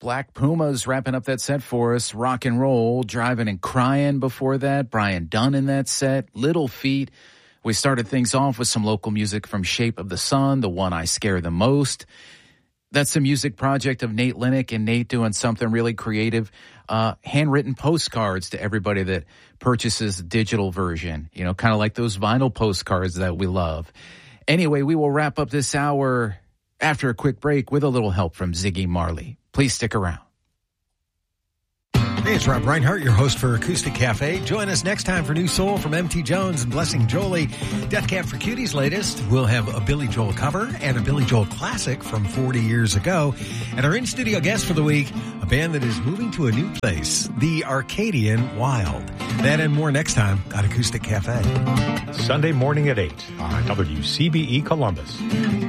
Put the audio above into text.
Black Pumas wrapping up that set for us. Rock and Roll, Driving and Crying before that. Brian Dunn in that set. Little Feat. We started things off with some local music from Shape of the Sun, The One I Scare the Most. That's the music project of Nate Linnick, and Nate doing something really creative. Handwritten postcards to everybody that purchases the digital version, kind of like those vinyl postcards that we love. Anyway, we will wrap up this hour after a quick break with a little help from Ziggy Marley. Please stick around. Hey, it's Rob Reinhart, your host for Acoustic Cafe. Join us next time for New Soul from M.T. Jones and Blessing Jolie. Death Cab for Cuties latest. We'll have a Billy Joel cover and a Billy Joel classic from 40 years ago. And our in-studio guest for the week, a band that is moving to a new place, the Arcadian Wild. That and more next time on Acoustic Cafe. Sunday morning at 8 on WCBE Columbus.